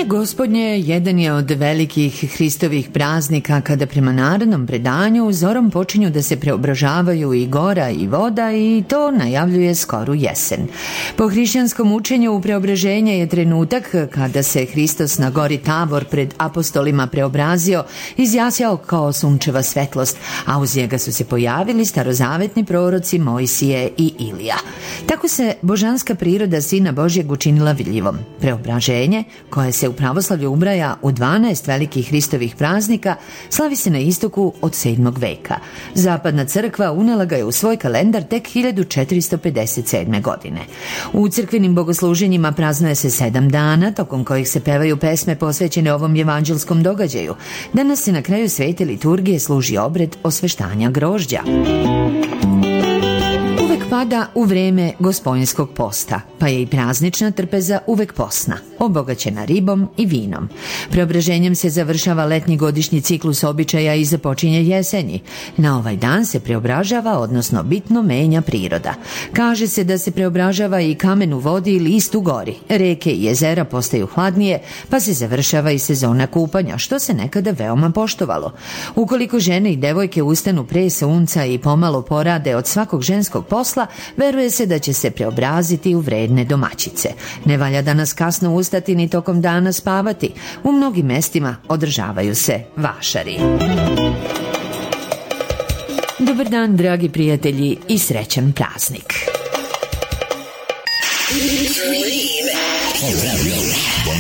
Preobraženje Gospodnje jedan je od velikih Hristovih praznika kada prema narodnom predanju zorom počinju da se preobražavaju i gora i voda i to najavljuje skoru jesen. Po hrišćanskom učenju preobraženje je trenutak kada se Hristos na gori Tabor pred apostolima preobrazio, izjasjao kao sunčeva svetlost, a uz njega su se pojavili starozavetni proroci Mojsije i Ilija. Tako se božanska priroda Sina Božjeg učinila vidljivom. Preobraženje, koje se u pravoslavlju ubraja u 12 velikih Hristovih praznika, slavi se na istoku od 7. veka. Zapadna crkva unela ga je u svoj kalendar tek 1457. godine. U crkvenim bogosluženjima praznuje se 7 dana, tokom kojih se pevaju pesme posvećene ovom evanđelskom događaju. Danas se na kraju svete liturgije služi obred osveštanja grožđa. Pada u vreme Gospodnjskog posta, pa je i praznična trpeza uvek posna, obogaćena ribom i vinom. Preobraženjem se završava letnji godišnji ciklus običaja i započinje jesenji. Na ovaj dan se preobražava, odnosno bitno menja priroda. Kaže se da se preobražava i kamen u vodi i list u gori. Reke i jezera postaju hladnije, pa se završava i sezona kupanja, što se nekada veoma poštovalo. Ukoliko žene i devojke ustanu pre sunca i pomalo porade od svakog ženskog posla, veruje se da će se preobraziti u vredne domaćice. Ne valja danas kasno ustati ni tokom dana spavati. U mnogim mestima održavaju se vašari. Dobar dan, dragi prijatelji, i srećan praznik.